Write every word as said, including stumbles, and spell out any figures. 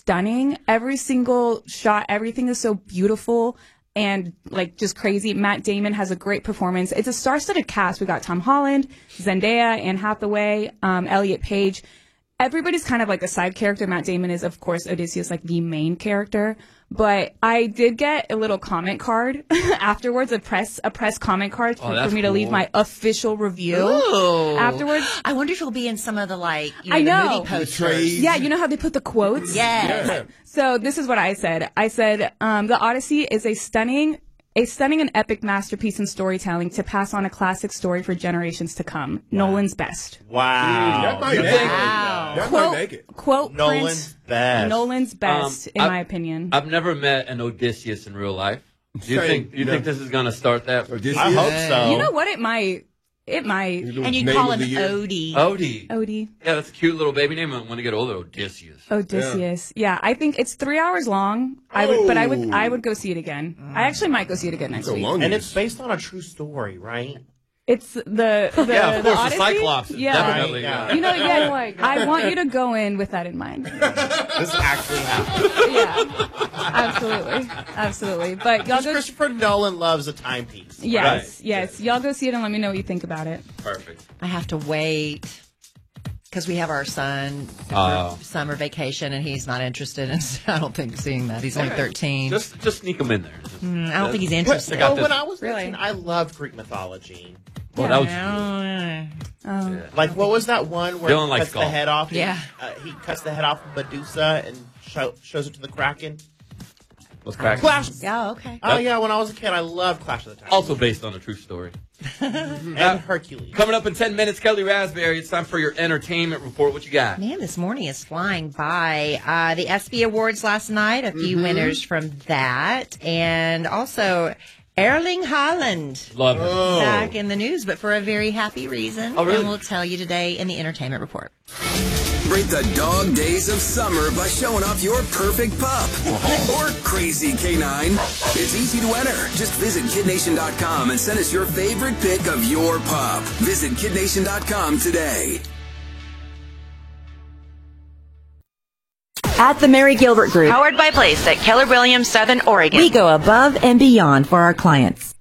stunning. Every single shot, everything is so beautiful and like just crazy. Matt Damon has a great performance. It's a star-studded cast. We got Tom Holland, Zendaya, Anne Hathaway, um, Elliot Page. Everybody's kind of like a side character. Matt Damon is, of course, Odysseus, like the main character. But I did get a little comment card afterwards, a press a press comment card for, oh, for me cool. to leave my official review Ooh. afterwards. I wonder if it'll be in some of the like, you know, I know. the movie posters. Yeah, you know how they put the quotes? Yes. Yeah. So this is what I said. I said, um, The Odyssey is a stunning, a stunning and epic masterpiece in storytelling to pass on a classic story for generations to come. Wow. Nolan's best. Wow. That might You make think- it. Wow. That Quote, might make it. quote Nolan's Prince, best. Nolan's best, Um, in I- my opinion. I've never met an Odysseus in real life. Do you Same, think you no. think this is going to start that? Odysseus? I hope so. You know what? It might. It might. And you Name call of him the year. Odie. Odie. Odie. Yeah, that's a cute little baby name. When you get older, Odysseus. Odysseus. Yeah. I think it's three hours long. I would, but I would, Oh. I would go see it again. I actually might go see it again next So week. long. And it's based on a true story, right? It's the, the Yeah, of the course, the Odyssey? Cyclops is Yeah. definitely. Right, Yeah. You know, yeah. Oh my God. I want you to go in with that in mind. This actually happened. Yeah. Absolutely. Absolutely. But y'all Because go. Christopher Nolan loves a timepiece. Yes. Right. Yes. Y'all go see it and let me know what you think about it. Perfect. I have to wait because we have our son Oh. for summer vacation, and he's not interested in. I don't think seeing that. He's only thirteen. Just just sneak them in there. Just- Mm, I don't think he's But, interested. got well, this. when I was Really? really? I loved Greek mythology. Well, that was Yeah. Um, yeah. Like, what was that one where Dylan he likes cuts the golf. head off? and, Yeah. uh, he cuts the head off of Medusa and show, shows it to the Kraken. Let's crack. Clash. Yeah, okay. Oh yeah, when I was a kid, I loved Clash of the Titans. Also based on a true story. and Hercules. Coming up in ten minutes, Kelly Raspberry. It's time for your entertainment report. What you got? Man, this morning is flying by. Uh, the ESPY Awards last night, a few winners from that. And also Erling Haaland Love it. Oh. back in the news, but for a very happy reason. Oh, really? And we'll tell you today in the entertainment report. Break the dog days of summer by showing off your perfect pup or crazy canine. It's easy to enter. Just visit kid nation dot com and send us your favorite pic of your pup. Visit kid nation dot com today. At the Mary Gilbert Group, Powered by Place at Keller Williams, Southern Oregon. we go above and beyond for our clients.